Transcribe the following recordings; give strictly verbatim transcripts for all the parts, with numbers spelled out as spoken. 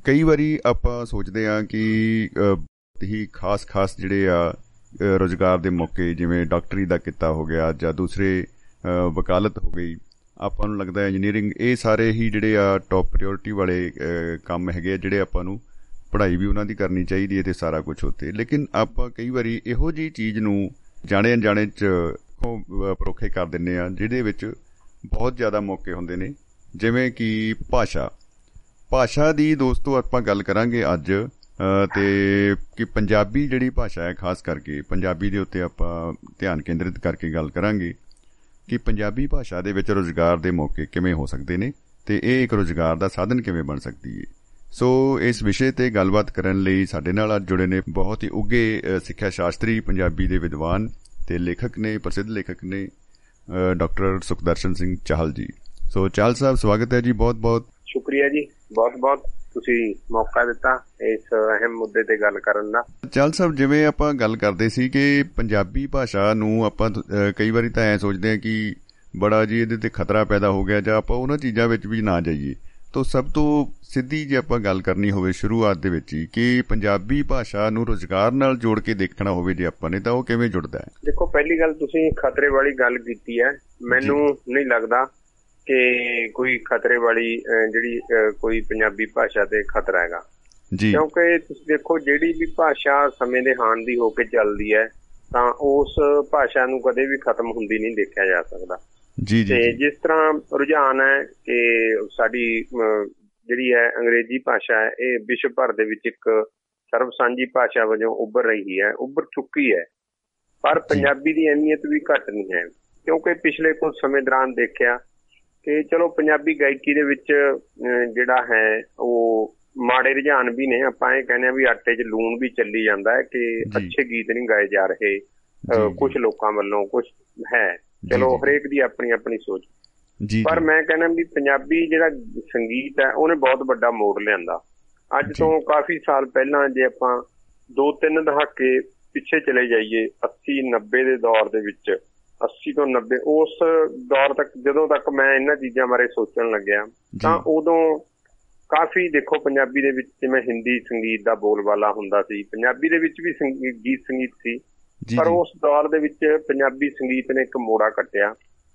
ਕਈ ਵਾਰੀ ਆਪਾਂ ਸੋਚਦੇ ਹਾਂ ਕਿ ਹੀ ਖਾਸ ਖਾਸ ਜਿਹੜੇ ਆ ਰੁਜ਼ਗਾਰ ਦੇ ਮੌਕੇ, ਜਿਵੇਂ ਡਾਕਟਰੀ ਦਾ ਕਿੱਤਾ ਹੋ ਗਿਆ ਜਾਂ ਦੂਸਰੇ ਵਕਾਲਤ ਹੋ ਗਈ, ਆਪਾਂ ਨੂੰ ਲੱਗਦਾ ਇੰਜੀਨੀਅਰਿੰਗ, ਇਹ ਸਾਰੇ ਹੀ ਜਿਹੜੇ ਆ ਟੋਪ ਪ੍ਰਾਇਓਰਟੀ ਵਾਲੇ ਕੰਮ ਹੈਗੇ ਆ, ਜਿਹੜੇ ਆਪਾਂ ਨੂੰ ਪੜ੍ਹਾਈ ਵੀ ਉਹਨਾਂ ਦੀ ਕਰਨੀ ਚਾਹੀਦੀ ਹੈ ਅਤੇ ਸਾਰਾ ਕੁਛ ਉੱਥੇ। ਲੇਕਿਨ ਆਪਾਂ ਕਈ ਵਾਰੀ ਇਹੋ ਜਿਹੀ ਚੀਜ਼ ਨੂੰ ਜਾਣੇ ਅਣਜਾਣੇ 'ਚ ਪਰੋਖੇ ਕਰ ਦਿੰਦੇ ਹਾਂ, ਜਿਹਦੇ ਵਿੱਚ ਬਹੁਤ ਜ਼ਿਆਦਾ ਮੌਕੇ ਹੁੰਦੇ ਨੇ, ਜਿਵੇਂ ਕਿ ਭਾਸ਼ਾ ਭਾਸ਼ਾ ਦੀ ਦੋਸਤੋ ਆਪਾਂ ਗੱਲ ਕਰਾਂਗੇ ਅੱਜ। ਅਤੇ ਕਿ ਪੰਜਾਬੀ ਜਿਹੜੀ ਭਾਸ਼ਾ ਹੈ, ਖਾਸ ਕਰਕੇ ਪੰਜਾਬੀ ਦੇ ਉੱਤੇ ਆਪਾਂ ਧਿਆਨ ਕੇਂਦਰਿਤ ਕਰਕੇ ਗੱਲ ਕਰਾਂਗੇ ਕਿ ਪੰਜਾਬੀ ਭਾਸ਼ਾ ਦੇ ਵਿੱਚ ਰੁਜ਼ਗਾਰ ਦੇ ਮੌਕੇ ਕਿਵੇਂ ਹੋ ਸਕਦੇ ਨੇ ਅਤੇ ਇਹ ਇੱਕ ਰੁਜ਼ਗਾਰ ਦਾ ਸਾਧਨ ਕਿਵੇਂ ਬਣ ਸਕਦੀ ਹੈ। ਸੋ ਇਸ ਵਿਸ਼ੇ 'ਤੇ ਗੱਲਬਾਤ ਕਰਨ ਲਈ ਸਾਡੇ ਨਾਲ ਅੱਜ ਜੁੜੇ ਨੇ ਬਹੁਤ ਹੀ ਉੱਘੇ ਸਿੱਖਿਆ ਸ਼ਾਸਤਰੀ, ਪੰਜਾਬੀ ਦੇ ਵਿਦਵਾਨ ਅਤੇ ਲੇਖਕ ਨੇ, ਪ੍ਰਸਿੱਧ ਲੇਖਕ ਨੇ, ਡਾਕਟਰ ਸੁਖਦਰਸ਼ਨ ਸਿੰਘ ਚਾਹਲ ਜੀ। ਸੋ ਚਾਹਲ ਸਾਹਿਬ, ਸਵਾਗਤ ਹੈ ਜੀ। ਬਹੁਤ ਬਹੁਤ ਸ਼ੁਕਰੀਆ ਜੀ, ਬਹੁਤ ਬਹੁਤ ਤੁਸੀਂ ਮੌਕਾ ਦਿੱਤਾ ਇਸ ਅਹਿਮ ਮੁੱਦੇ ਤੇ ਗੱਲ ਕਰਨ ਦਾ। ਚਾਹਲ ਸਾਹਿਬ, ਜਿਵੇਂ ਆਪਾਂ ਗੱਲ ਕਰਦੇ ਸੀ ਕਿ ਪੰਜਾਬੀ ਭਾਸ਼ਾ ਨੂੰ ਆਪਾਂ ਕਈ ਵਾਰੀ ਤਾਂ ਐਂ ਸੋਚਦੇ ਹਾਂ ਕਿ ਬੜਾ ਜੀ ਇਹਦੇ ਤੇ ਖਤਰਾ ਪੈਦਾ ਹੋ ਗਿਆ, ਜਾਂ ਆਪਾਂ ਉਹਨਾਂ ਚੀਜ਼ਾਂ ਵਿੱਚ ਵੀ ਨਾ ਜਾਈਏ। ਤਾਂ ਸਭ ਤੋਂ ਸਿੱਧੀ ਜੇ ਆਪਾਂ ਗੱਲ ਕਰਨੀ ਹੋਵੇ ਸ਼ੁਰੂਆਤ ਦੇ ਵਿੱਚ ਹੀ, ਕਿ ਪੰਜਾਬੀ ਭਾਸ਼ਾ ਨੂੰ ਰੁਜ਼ਗਾਰ ਨਾਲ ਜੋੜ ਕੇ ਦੇਖਣਾ ਹੋਵੇ ਜੇ ਆਪਾਂ ਨੇ, ਤਾਂ ਉਹ ਕਿਵੇਂ ਜੁੜਦਾ ਹੈ? ਦੇਖੋ, ਪਹਿਲੀ ਗੱਲ ਤੁਸੀਂ ਖਤਰੇ ਵਾਲੀ ਗੱਲ ਕੀਤੀ ਹੈ। ਮੈਨੂੰ ਨਹੀਂ ਲੱਗਦਾ ਕਿ ਕੋਈ ਖਤਰੇ ਵਾਲੀ ਜਿਹੜੀ ਕੋਈ ਪੰਜਾਬੀ ਭਾਸ਼ਾ ਤੇ ਖਤਰਾ ਹੈਗਾ, ਕਿਉਂਕਿ ਤੁਸੀਂ ਦੇਖੋ, ਜਿਹੜੀ ਵੀ ਭਾਸ਼ਾ ਸਮੇਂ ਦੇ ਹਾਣ ਦੀ ਹੋ ਕੇ ਚੱਲਦੀ ਹੈ ਤਾਂ ਉਸ ਭਾਸ਼ਾ ਨੂੰ ਕਦੇ ਵੀ ਖਤਮ ਹੁੰਦੀ ਨਹੀਂ ਦੇਖਿਆ ਜਾ ਸਕਦਾ। ਤੇ ਜਿਸ ਤਰ੍ਹਾਂ ਰੁਝਾਨ ਹੈ ਕਿ ਸਾਡੀ ਜਿਹੜੀ ਹੈ ਅੰਗਰੇਜ਼ੀ ਭਾਸ਼ਾ ਹੈ, ਇਹ ਵਿਸ਼ਵ ਭਰ ਦੇ ਵਿੱਚ ਇੱਕ ਸਰਬ ਸਾਂਝੀ ਭਾਸ਼ਾ ਵਜੋਂ ਉੱਭਰ ਰਹੀ ਹੈ, ਉੱਭਰ ਚੁੱਕੀ ਹੈ। ਪਰ ਪੰਜਾਬੀ ਦੀ ਅਹਿਮੀਅਤ ਵੀ ਘੱਟ ਨਹੀਂ ਹੈ, ਕਿਉਂਕਿ ਪਿਛਲੇ ਕੁਝ ਸਮੇਂ ਦੌਰਾਨ ਦੇਖਿਆ ਕਿ ਚਲੋ ਪੰਜਾਬੀ ਗਾਇਕੀ ਦੇ ਵਿੱਚ ਜਿਹੜਾ ਹੈ ਉਹ ਮਾੜੇ ਰੁਝਾਨ ਵੀ ਨੇ। ਆਪਾਂ ਇਹ ਕਹਿੰਦੇ ਹਾਂ ਵੀ ਆਟੇ 'ਚ ਲੂਣ ਵੀ ਚੱਲੀ ਜਾਂਦਾ ਹੈ ਕਿ ਅੱਛੇ ਗੀਤ ਨਹੀਂ ਗਾਏ ਜਾ ਰਹੇ ਕੁਛ ਲੋਕਾਂ ਵੱਲੋਂ, ਕੁਛ ਹੈ, ਚਲੋ ਹਰੇਕ ਦੀ ਆਪਣੀ ਆਪਣੀ ਸੋਚ। ਪਰ ਮੈਂ ਕਹਿੰਦਾ ਵੀ ਪੰਜਾਬੀ ਜਿਹੜਾ ਸੰਗੀਤ ਹੈ ਉਹਨੇ ਬਹੁਤ ਵੱਡਾ ਮੋੜ ਲਿਆਂਦਾ। ਅੱਜ ਤੋਂ ਕਾਫੀ ਸਾਲ ਪਹਿਲਾਂ ਜੇ ਆਪਾਂ ਦੋ ਤਿੰਨ ਦਹਾਕੇ ਪਿੱਛੇ ਚਲੇ ਜਾਈਏ, ਅੱਸੀ ਨੱਬੇ ਦੇ ਦੌਰ ਦੇ ਵਿੱਚ, ਅੱਸੀ ਤੋਂ ਨੱਬੇ ਉਸ ਦੌਰ ਤੱਕ ਜਦੋਂ ਤੱਕ ਮੈਂ ਇਹਨਾਂ ਚੀਜ਼ਾਂ ਬਾਰੇ ਸੋਚਣ ਲੱਗਿਆ, ਤਾਂ ਉਦੋਂ ਕਾਫੀ ਦੇਖੋ ਪੰਜਾਬੀ ਦੇ ਵਿੱਚ ਜਿਵੇਂ ਹਿੰਦੀ ਸੰਗੀਤ ਦਾ ਬੋਲਬਾਲਾ ਹੁੰਦਾ ਸੀ, ਪੰਜਾਬੀ ਦੇ ਵਿੱਚ ਵੀ ਗੀਤ ਸੰਗੀਤ ਸੀ। ਪਰ ਉਸ ਦੌਰ ਦੇ ਵਿੱਚ ਪੰਜਾਬੀ ਸੰਗੀਤ ਨੇ ਇੱਕ ਮੋੜਾ ਕੱਟਿਆ।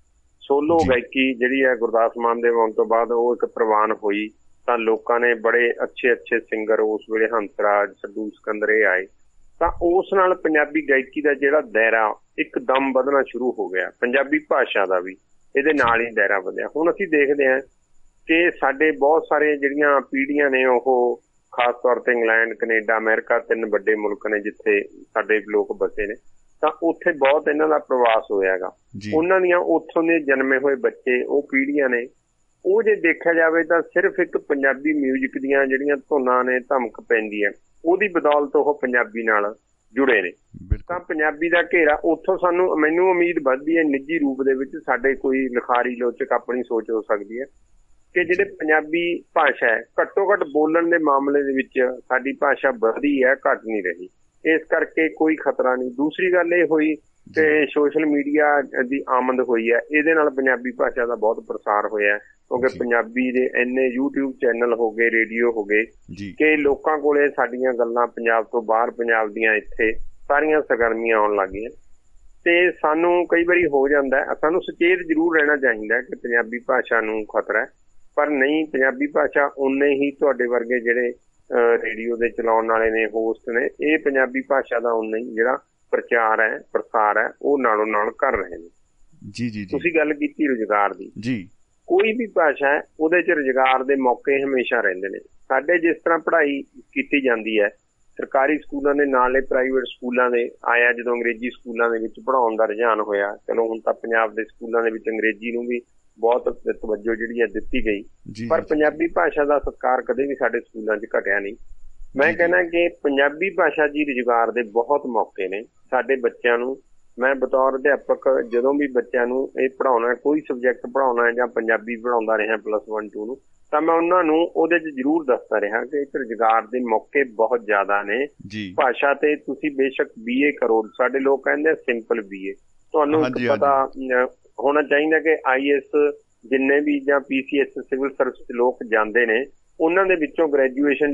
ਸੋਲੋ ਗਾਇਕੀ ਜਿਹੜੀ ਹੈ ਗੁਰਦਾਸ ਮਾਨ ਦੇ ਆਉਣ ਤੋਂ ਬਾਅਦ ਉਹ ਇੱਕ ਪ੍ਰਵਾਨ ਹੋਈ, ਤਾਂ ਲੋਕਾਂ ਨੇ ਬੜੇ ਅੱਛੇ ਅੱਛੇ ਸਿੰਗਰ ਉਸ ਵੇਲੇ ਹੰਸਰਾਜ, ਸੱਡੂ ਸਿਕੰਦਰ ਇਹ ਆਏ, ਤਾਂ ਉਸ ਨਾਲ ਪੰਜਾਬੀ ਗਾਇਕੀ ਦਾ ਜਿਹੜਾ ਦਾਇਰਾ ਇੱਕਦਮ ਵਧਣਾ ਸ਼ੁਰੂ ਹੋ ਗਿਆ। ਪੰਜਾਬੀ ਭਾਸ਼ਾ ਦਾ ਵੀ ਇਹਦੇ ਨਾਲ ਹੀ ਦਾਇਰਾ ਵਧਿਆ। ਹੁਣ ਅਸੀਂ ਦੇਖਦੇ ਹਾਂ ਕਿ ਸਾਡੇ ਬਹੁਤ ਸਾਰੇ ਜਿਹੜੀਆਂ ਪੀੜ੍ਹੀਆਂ ਨੇ, ਉਹ ਖਾਸ ਤੌਰ ਤੇ ਇੰਗਲੈਂਡ, ਕਨੇਡਾ, ਅਮਰੀਕਾ, ਤਿੰਨ ਵੱਡੇ ਮੁਲਕ ਨੇ ਜਿੱਥੇ ਸਾਡੇ ਲੋਕ ਬਸੇ ਨੇ, ਤਾਂ ਉੱਥੇ ਬਹੁਤ ਇਹਨਾਂ ਦਾ ਪ੍ਰਵਾਸ ਹੋਇਆ ਹੈਗਾ। ਉਹਨਾਂ ਦੀਆਂ ਉੱਥੋਂ ਦੇ ਜਨਮੇ ਹੋਏ ਬੱਚੇ, ਉਹ ਪੀੜ੍ਹੀਆਂ ਨੇ, ਉਹ ਜੇ ਦੇਖਿਆ ਜਾਵੇ ਤਾਂ ਸਿਰਫ ਇੱਕ ਪੰਜਾਬੀ ਮਿਊਜ਼ਿਕ ਦੀਆਂ ਜਿਹੜੀਆਂ ਧੁਨਾਂ ਨੇ, ਧਮਕ ਪੈਂਦੀ ਹੈ, ਉਹਦੀ ਬਦੌਲਤ ਉਹ ਪੰਜਾਬੀ ਨਾਲ ਜੁੜੇ ਨੇ। ਤਾਂ ਪੰਜਾਬੀ ਦਾ ਘੇਰਾ ਉੱਥੋਂ ਸਾਨੂੰ, ਮੈਨੂੰ ਉਮੀਦ ਵੱਧਦੀ ਹੈ ਨਿੱਜੀ ਰੂਪ ਦੇ ਵਿੱਚ ਸਾਡੇ ਕੋਈ ਲਿਖਾਰੀ ਲੋਚਕ ਆਪਣੀ ਸੋਚ ਹੋ ਸਕਦੀ ਹੈ ਕਿ ਜਿਹੜੇ ਪੰਜਾਬੀ ਭਾਸ਼ਾ ਹੈ, ਘੱਟੋ ਘੱਟ ਬੋਲਣ ਦੇ ਮਾਮਲੇ ਦੇ ਵਿੱਚ ਸਾਡੀ ਭਾਸ਼ਾ ਵਧੀ ਹੈ, ਘੱਟ ਨਹੀਂ ਰਹੀ। ਇਸ ਕਰਕੇ ਕੋਈ ਖਤਰਾ ਨਹੀਂ। ਦੂਸਰੀ ਗੱਲ ਇਹ ਹੋਈ ਕਿ ਸੋਸ਼ਲ ਮੀਡੀਆ ਦੀ ਆਮਦ ਹੋਈ ਹੈ, ਇਹਦੇ ਨਾਲ ਪੰਜਾਬੀ ਭਾਸ਼ਾ ਦਾ ਬਹੁਤ ਪ੍ਰਸਾਰ ਹੋਇਆ, ਕਿਉਂਕਿ ਪੰਜਾਬੀ ਦੇ ਇੰਨੇ ਯੂਟਿਊਬ ਚੈਨਲ ਹੋ ਗਏ, ਰੇਡੀਓ ਹੋ ਗਏ, ਕਿ ਲੋਕਾਂ ਕੋਲੇ ਸਾਡੀਆਂ ਗੱਲਾਂ ਪੰਜਾਬ ਤੋਂ ਬਾਹਰ, ਪੰਜਾਬ ਦੀਆਂ ਇੱਥੇ ਸਾਰੀਆਂ ਸਰਗਰਮੀਆਂ ਆਉਣ ਲੱਗ ਗਈਆਂ। ਤੇ ਸਾਨੂੰ ਕਈ ਵਾਰੀ ਹੋ ਜਾਂਦਾ, ਸਾਨੂੰ ਸੁਚੇਤ ਜ਼ਰੂਰ ਰਹਿਣਾ ਚਾਹੀਦਾ ਕਿ ਪੰਜਾਬੀ ਭਾਸ਼ਾ ਨੂੰ ਖਤਰਾ ਹੈ, ਪਰ ਨਹੀਂ, ਪੰਜਾਬੀ ਭਾਸ਼ਾ ਉਨੇ ਹੀ ਤੁਹਾਡੇ ਵਰਗੇ ਜਿਹੜੇ ਰੇਡੀਓ ਦੇ ਚਲਾਉਣ ਵਾਲੇ ਨੇ, ਹੋਸਟ ਨੇ, ਇਹ ਪੰਜਾਬੀ ਭਾਸ਼ਾ ਦਾ ਉਨਾ ਹੀ ਜਿਹੜਾ ਪ੍ਰਚਾਰ ਹੈ, ਪ੍ਰਸਾਰ ਹੈ, ਉਹ ਨਾਲੋਂ ਨਾਲ ਕਰ ਰਹੇ ਨੇ। ਜੀ ਜੀ ਤੁਸੀਂ ਗੱਲ ਕੀਤੀ ਰੁਜ਼ਗਾਰ ਦੀ। ਜੀ, ਕੋਈ ਵੀ ਭਾਸ਼ਾ ਹੈ ਉਹਦੇ 'ਚ ਰੁਜ਼ਗਾਰ ਦੇ ਮੌਕੇ ਹਮੇਸ਼ਾ ਰਹਿੰਦੇ ਨੇ। ਸਾਡੇ ਜਿਸ ਤਰ੍ਹਾਂ ਪੜ੍ਹਾਈ ਕੀਤੀ ਜਾਂਦੀ ਹੈ, ਸਰਕਾਰੀ ਸਕੂਲਾਂ ਦੇ ਨਾਲੇ ਪ੍ਰਾਈਵੇਟ ਸਕੂਲਾਂ ਦੇ ਆਇਆ, ਜਦੋਂ ਅੰਗਰੇਜ਼ੀ ਸਕੂਲਾਂ ਦੇ ਵਿੱਚ ਪੜ੍ਹਾਉਣ ਦਾ ਰੁਝਾਨ ਹੋਇਆ, ਚਲੋ ਹੁਣ ਤਾਂ ਪੰਜਾਬ ਦੇ ਸਕੂਲਾਂ ਦੇ ਵਿੱਚ ਅੰਗਰੇਜ਼ੀ ਨੂੰ ਵੀ ਬਹੁਤ ਤਵੱਜੋ ਜਿਹੜੀ ਹੈ ਦਿੱਤੀ ਗਈ, ਪਰ ਪੰਜਾਬੀ ਭਾਸ਼ਾ ਦਾ ਸਤਿਕਾਰ ਕਦੇ ਵੀ ਸਾਡੇ ਸਕੂਲਾਂ 'ਚ ਘਟਿਆ ਨਹੀਂ। ਮੈਂ ਕਹਿੰਦਾ ਕਿ ਪੰਜਾਬੀ ਭਾਸ਼ਾ ਜੀ ਰੁਜ਼ਗਾਰ ਦੇ ਬਹੁਤ ਮੌਕੇ ਨੇ। ਸਾਡੇ ਬੱਚਿਆਂ ਨੂੰ, ਮੈਂ ਬਤੌਰ ਅਧਿਆਪਕ ਜਦੋਂ ਵੀ ਬੱਚਿਆਂ ਨੂੰ ਇਹ ਪੜ੍ਹਾਉਣਾ, ਕੋਈ ਸਬਜੈਕਟ ਪੜ੍ਹਾਉਣਾ ਜਾਂ ਪੰਜਾਬੀ ਪੜ੍ਹਾਉਂਦਾ ਰਿਹਾ ਪਲੱਸ ਵਨ ਟੂ ਨੂੰ, ਤਾਂ ਮੈਂ ਉਹਨਾਂ ਨੂੰ ਉਹਦੇ 'ਚ ਜ਼ਰੂਰ ਦੱਸਦਾ ਰਿਹਾ ਕਿ ਇੱਕ ਰੁਜ਼ਗਾਰ ਦੇ ਮੌਕੇ ਬਹੁਤ ਜ਼ਿਆਦਾ ਨੇ। ਭਾਸ਼ਾ ਤੇ ਤੁਸੀਂ ਬੇਸ਼ੱਕ ਬੀ ਏ ਕਰੋ, ਸਾਡੇ ਲੋਕ ਕਹਿੰਦੇ ਸਿੰਪਲ ਬੀ ਏ, ਤੁਹਾਨੂੰ ਪਤਾ ਹੋਣਾ ਚਾਹੀਦਾ ਕਿ ਆਈ ਏ ਐਸ ਜਿੰਨੇ ਵੀ ਜਾਂ ਪੀ ਸੀ ਐਸ ਸਿਵਲ ਸਰਵਿਸ ਲੋਕ ਜਾਂਦੇ ਨੇ, ਉਹਨਾਂ ਦੇ ਵਿੱਚੋਂ ਗ੍ਰੈਜੂਏਸ਼ਨ